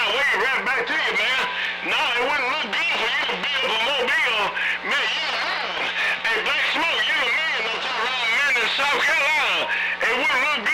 I'll wave right back to you, man. No, it wouldn't look good for you to be up a Mobile. Man, you're the man. Hey, Black Smoke, you're the man. I'm talking around man in South Carolina. It wouldn't look good